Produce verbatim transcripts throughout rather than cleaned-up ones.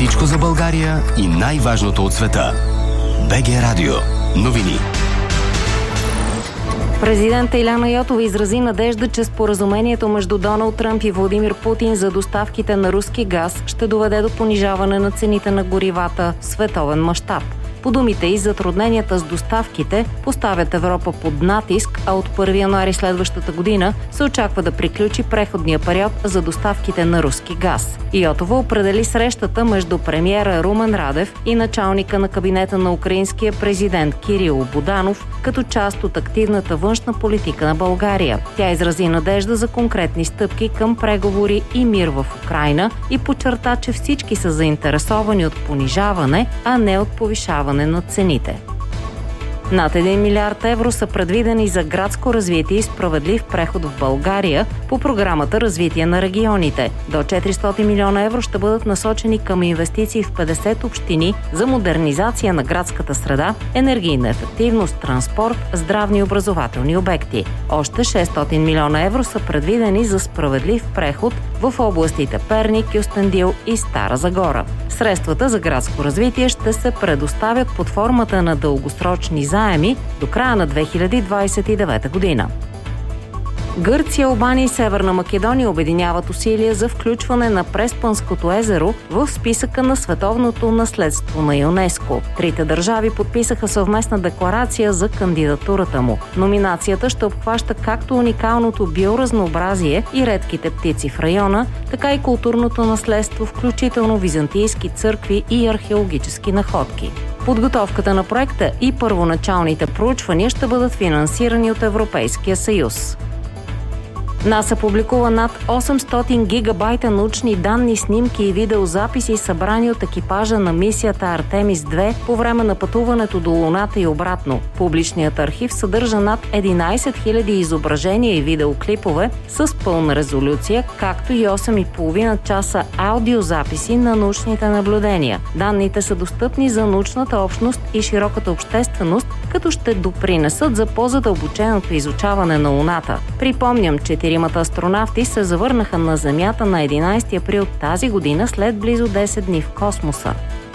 Всичко за България и най-важното от света. БГ Радио. Новини. Президента Иляна Йотова изрази надежда, че споразумението между Доналд Тръмп и Владимир Путин за доставките на руски газ ще доведе до понижаване на цените на горивата в световен мащаб. По думите и затрудненията с доставките поставят Европа под натиск, а от първи януари следващата година се очаква да приключи преходния период за доставките на руски газ. Йотова определи срещата между премиера Румен Радев и началника на кабинета на украинския президент Кирило Буданов като част от активната външна политика на България. Тя изрази надежда за конкретни стъпки към преговори и мир в Украйна и подчерта, че всички са заинтересовани от понижаване, а не от повишаване на цените. Над един милиард евро са предвидени за градско развитие и справедлив преход в България по програмата Развитие на регионите. До четиристотин милиона евро ще бъдат насочени към инвестиции в петдесет общини за модернизация на градската среда, енергийна ефективност, транспорт, здравни и образователни обекти. Още шестстотин милиона евро са предвидени за справедлив преход в областите Перник, Кюстендил и Стара Загора. Средствата за градско развитие ще се предоставят под формата на дългосрочни заеми до края на две хиляди двадесет и девета година. Гърция, Албания и Северна Македония обединяват усилия за включване на Преспанското езеро в списъка на световното наследство на ЮНЕСКО. Трите държави подписаха съвместна декларация за кандидатурата му. Номинацията ще обхваща както уникалното биоразнообразие и редките птици в района, така и културното наследство, включително византийски църкви и археологически находки. Подготовката на проекта и първоначалните проучвания ще бъдат финансирани от Европейския съюз. НАСА публикува над осемстотин гигабайта научни данни, снимки и видеозаписи, събрани от екипажа на мисията Артемис две по време на пътуването до Луната и обратно. Публичният архив съдържа над единадесет хиляди изображения и видеоклипове с пълна резолюция, както и осем и половина часа аудиозаписи на научните наблюдения. Данните са достъпни за научната общност и широката общественост, като ще допринесат за по-задълбоченото изучаване на Луната. Припомням, че четиримата астронавти се завърнаха на Земята на единадесети април тази година след близо десет дни в космоса.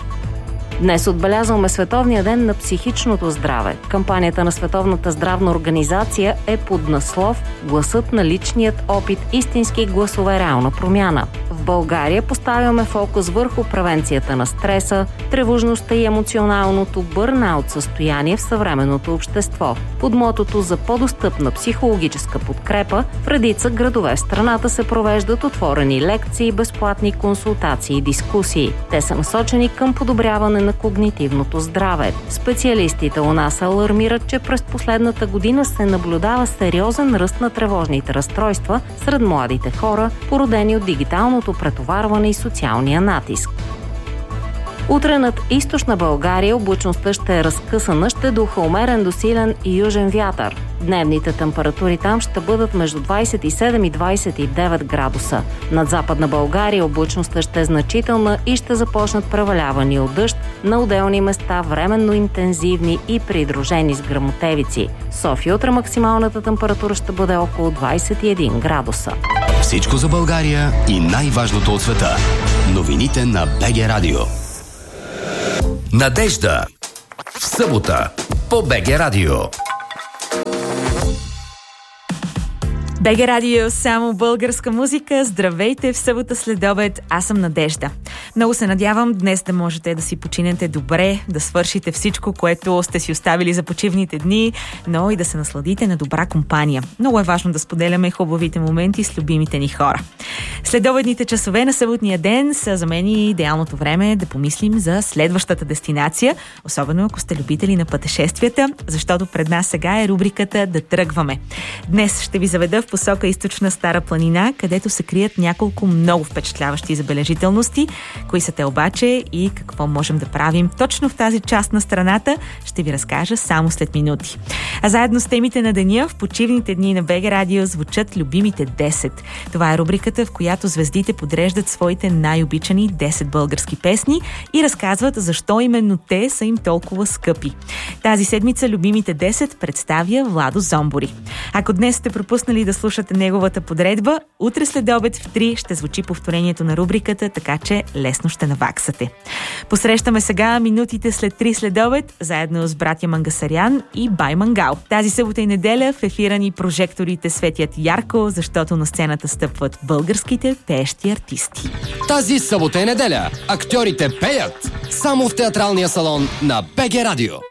Днес отбелязваме Световния ден на психичното здраве. Кампанията на Световната здравна организация е под наслов "Гласът на личният опит. Истински гласове, реална промяна". В България поставяме фокус върху превенцията на стреса, тревожността и емоционалното бърнаут състояние в съвременното общество. Под мотото за по-достъпна психологическа подкрепа в редица градове в страната се провеждат отворени лекции, безплатни консултации и дискусии. Те са насочени към подобряване на когнитивното здраве. Специалистите у нас алармират, че през последната година се наблюдава сериозен ръст на тревожните разстройства сред младите хора, породени от дигиталното претоварване и социалния натиск. Утре над източна България облачността ще е разкъсана, ще духа умерен до силен и южен вятър. Дневните температури там ще бъдат между двадесет и седем и двадесет и девет градуса. Над западна България облачността ще е значителна и ще започнат превалявания от дъжд, на отделни места временно интензивни и придружени с гръмотевици. В София утре максималната температура ще бъде около двадесет и един градуса. Всичко за България и най-важното от света. Новините на БГ Радио. Надежда в събота по БГ Радио. БГ Радио, само българска музика. Здравейте в събота след обед. Аз съм Надежда. Много се надявам днес да можете да си починете добре, да свършите всичко, което сте си оставили за почивните дни, но и да се насладите на добра компания. Много е важно да споделяме хубавите моменти с любимите ни хора. Следобедните часове на съботния ден са за мен и идеалното време да помислим за следващата дестинация, особено ако сте любители на пътешествията, защото пред нас сега е рубриката "Да тръгваме". Днес ще ви заведа в посока източна Стара планина, където се крият няколко много впечатляващи забележителности. Кои са те обаче и какво можем да правим точно в тази част на страната, ще ви разкажа само след минути. А заедно с темите на деня, в почивните дни на БГ Радио звучат любимите десет. Това е рубриката, в която звездите подреждат своите най-обичани десет български песни и разказват защо именно те са им толкова скъпи. Тази седмица любимите десет представя Владо Зомбори. Ако днес сте пропуснали да слушате неговата подредба. Утре след обед в три ще звучи повторението на рубриката, така че лесно ще наваксате. Посрещаме сега минутите след три след обед, заедно с братя Мангасарян и Бай Мангал. Тази събота и неделя в ефира ни прожекторите светят ярко, защото на сцената стъпват българските пеещи артисти. Тази събота и неделя актьорите пеят само в театралния салон на БГ Радио.